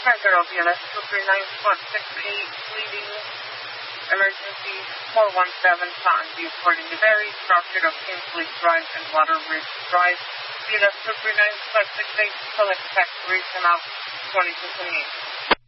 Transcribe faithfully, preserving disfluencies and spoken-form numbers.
Center of B L S two three nine spot six eight, leading emergency four one seven Pond, reporting a very structured of Kingsley Drive and Waterbridge Drive. B L S two three nine spot six eight, select tax reason out twenty-two twenty-eight.